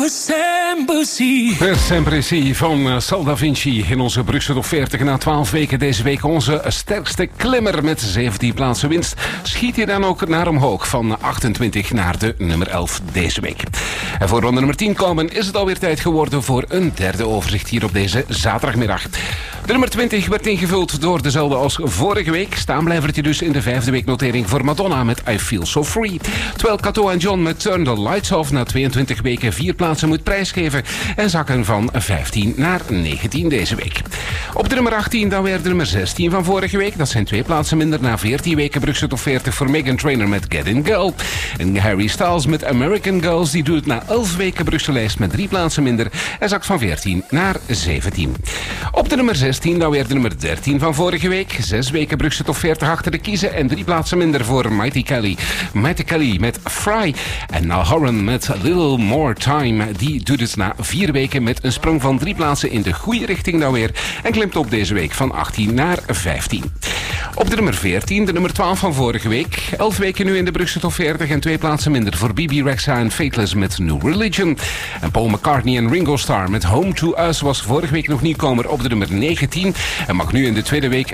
sempre sì. Per sempre sì van Sal Da Vinci in onze Brugse Top 40. Na 12 weken deze week onze sterkste klimmer met 17 plaatsen winst. Schiet hij dan ook naar omhoog van 28 naar de nummer 11 deze week. En voor ronde nummer 10 komen is het alweer tijd geworden voor een derde overzicht hier op deze zaterdagmiddag. De nummer 20 werd ingevuld door dezelfde als vorige week. Staanblijvertje dus in de vijfde weeknotering voor Madonna met I Feel So Free. Terwijl Kato en John met Turn the Lights Off na 22 weken 4 plaatsen moet prijsgeven en zakken van 15 naar 19 deze week. Op de nummer 18 dan weer de nummer 16 van vorige week. Dat zijn 2 plaatsen minder na 14 weken Brugse Top 40 voor Meghan Trainor met Get In Girl. En Harry Styles met American Girls, die doet het na 11 weken Brugse lijst met 3 plaatsen minder en zakt van 14 naar 17. Op de nummer 16 dan weer de nummer 13 van vorige week. 6 weken Brugse Top 40 achter de kiezen en 3 plaatsen minder voor Mighty Kelly. Mighty Kelly met Fry. En Niall Horan met A Little More Time. Die doet het na 4 weken met een sprong van 3 plaatsen in de goede richting dan weer. En klimt op deze week van 18 naar 15. Op de nummer 14, de nummer 12 van vorige week. 11 weken nu in de Brugse Top 40 en 2 plaatsen minder voor Bibi Rexha en Faithless met New Religion. En Paul McCartney en Ringo Starr met Home to Us was vorige week nog nieuwkomer op de nummer 19. En mag nu in de tweede week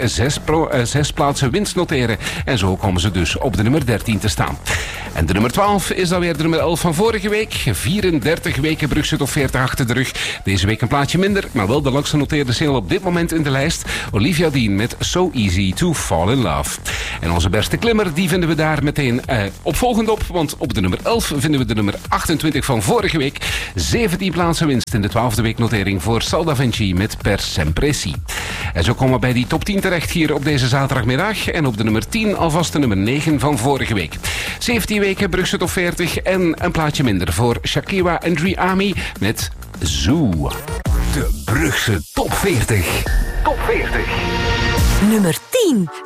6 plaatsen winst noteren. En zo komen ze dus op de nummer 13 te staan. En de nummer 12 is dan weer de nummer 11 van vorige week. 34 weken Brugse Top 40 achter de rug. Deze week een plaatje minder, maar wel de langst genoteerde single op dit moment in de lijst. Olivia Dean met So Easy to Fall in Love. En onze beste klimmer, die vinden we daar meteen opvolgend op. Want op de nummer 11 vinden we de nummer 28 van vorige week. 17 plaatsen winst in de 12e weeknotering voor Sal Da Vinci met Per Sempre Si. En zo komen we bij die top 10 terecht hier op deze zaterdagmiddag. En op de nummer 10 alvast de nummer 9 van vorige week. 17 weken Brugse Top 40 en een plaatje minder voor Shakira en Driami met Zoo. De Brugse Top 40. Nummer 10.